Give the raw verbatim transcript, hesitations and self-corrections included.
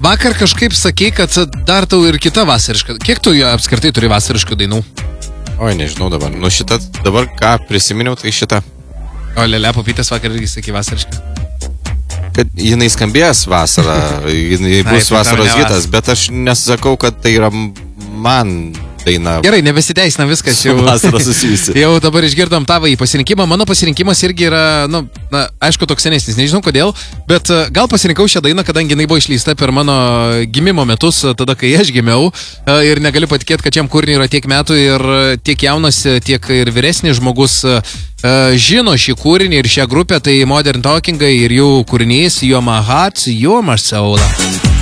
vakar kažkaip sakei, kad dar tau ir kita vasariška. Kiek tu apskritai turi vasariškų dainų? Oi, nežinau dabar. Nu šitą, dabar ką prisiminiau, tai šitą. O Lelė Popytės vakar irgi sakė vasarišką. Kad jinai skambės vasarą, jinai bus tai vasaros hitas, bet aš nesakau, kad tai yra man daina. Gerai, nebesiteisina viskas jau. Vasara susijusi. Jau dabar išgirdom tavo į pasirinkimą. Mano pasirinkimas irgi yra, nu, na, aišku, toks senesnis, nežinau kodėl, bet uh, gal pasirinkau šią dainą, kadangi jinai buvo išleista per mano gimimo metus, tada, kai aš gimiau, uh, ir negaliu patikėti, kad šiam kūriniui yra tiek metų ir tiek jaunas, tiek ir vyresnis žmogus uh, žino šį kūrinį ir šią grupę, tai Modern Talking ir jų kūrinys You're My Heart, You're My Soul.